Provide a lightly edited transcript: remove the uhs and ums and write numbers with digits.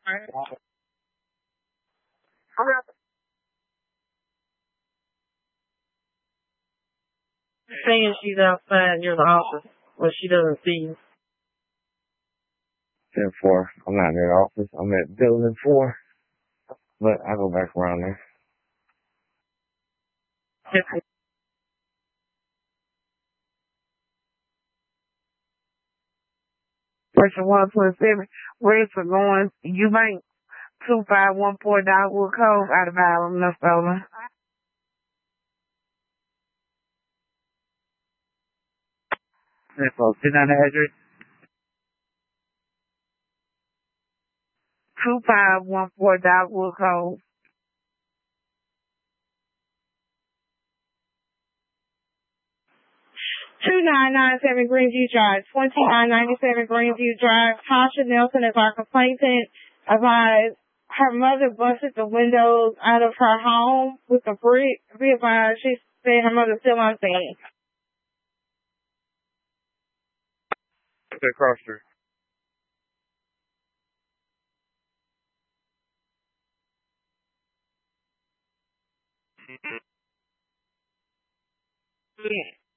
Saying she's outside near the office, but she doesn't see you. 10-4. I'm not near the office. I'm at building 4, but I go back around there. Question 127. Rates are going Eubank 2514 Dogwood Cove out of Allen, Minnesota. That's all. Sitting on the address. 2514 Dogwood Cove. $2997 Greenview Drive, 2997 Greenview Drive. Tasha Nelson is our complainant. Advised her mother busted the windows out of her home with a brick. Be advised, she said her mother's still on scene. Across her. Yeah.